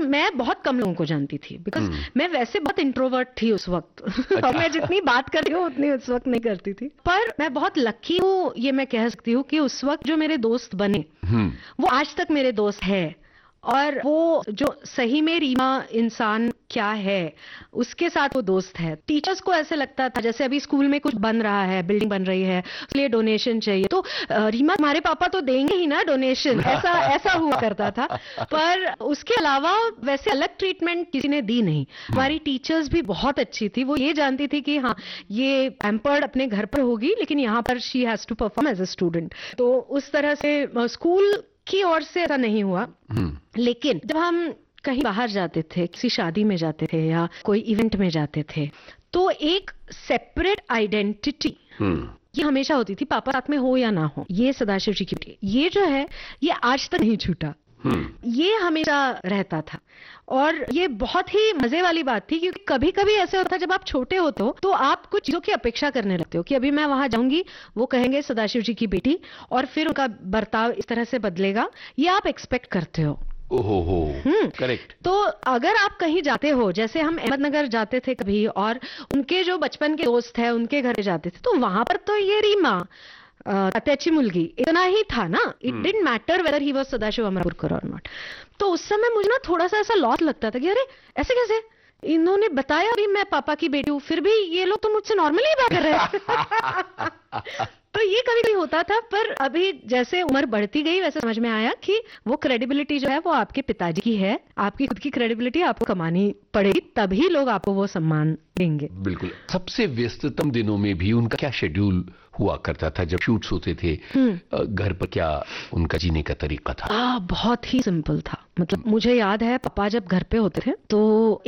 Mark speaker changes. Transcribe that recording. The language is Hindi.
Speaker 1: मैं बहुत कम लोगों को जानती थी, बिकॉज मैं वैसे बहुत इंट्रोवर्ट थी उस वक्त। और मैं जितनी बात कर रही हूँ उतनी उस वक्त नहीं करती थी। पर मैं बहुत लकी हूँ, ये मैं कह सकती हूँ, कि उस वक्त जो मेरे दोस्त बने वो आज तक मेरे दोस्त है। और वो जो सही में रीमा इंसान क्या है उसके साथ वो दोस्त है। टीचर्स को ऐसे लगता था जैसे अभी स्कूल में कुछ बन रहा है, बिल्डिंग बन रही है, इसलिए डोनेशन चाहिए, तो रीमा हमारे पापा तो देंगे ही ना डोनेशन, ऐसा ऐसा हुआ करता था। पर उसके अलावा वैसे अलग ट्रीटमेंट किसी ने दी नहीं। हमारी टीचर्स भी बहुत अच्छी थी, वो ये जानती थी कि हाँ ये पैम्पर्ड अपने घर पर होगी लेकिन यहाँ पर she has to perform as a student. तो उस तरह से स्कूल की ओर से ऐसा नहीं हुआ। लेकिन जब हम कहीं बाहर जाते थे, किसी शादी में जाते थे या कोई इवेंट में जाते थे, तो एक सेपरेट आइडेंटिटी ये हमेशा होती थी, पापा साथ में हो या ना हो। ये सदाशिव जी की ये जो है ये आज तक नहीं छूटा, ये हमेशा रहता था। और ये बहुत ही मजे वाली बात थी, क्योंकि कभी कभी ऐसे होता है जब आप छोटे होते हो तो आप कुछ चीजों की अपेक्षा करने लगते हो कि अभी मैं वहां जाऊंगी, वो कहेंगे सदाशिव जी की बेटी, और फिर उनका बर्ताव इस तरह से बदलेगा, ये आप एक्सपेक्ट करते हो।
Speaker 2: ओहो, करेक्ट।
Speaker 1: तो अगर आप कहीं जाते हो, जैसे हम अहमदनगर जाते थे कभी, और उनके जो बचपन के दोस्त हैं उनके घर जाते थे, तो वहां पर तो ये रीमा तात्याची मुलगी इतना ही था ना, it didn't matter whether he was Sadashiv Amrapurkar और नॉट। तो उस समय मुझे ना थोड़ा सा ऐसा लॉस लगता था कि अरे ऐसे कैसे, इन्होंने बताया भी मैं पापा की बेटी हूँ, फिर भी ये लोग तो मुझसे नॉर्मली बात कर रहे हैं। तो ये कभी कभी होता था। पर अभी जैसे उम्र बढ़ती गई वैसे समझ में आया कि वो क्रेडिबिलिटी जो है वो आपके पिताजी की है, आपकी खुद की क्रेडिबिलिटी आपको कमानी पड़ेगी, तभी लोग आपको वो सम्मान देंगे।
Speaker 2: बिल्कुल। सबसे व्यस्ततम दिनों में भी उनका क्या शेड्यूल हुआ करता था जब शूट्स होते थे? घर पर क्या उनका जीने का तरीका था?
Speaker 1: बहुत ही सिंपल था। मतलब मुझे याद है पापा जब घर पे होते थे तो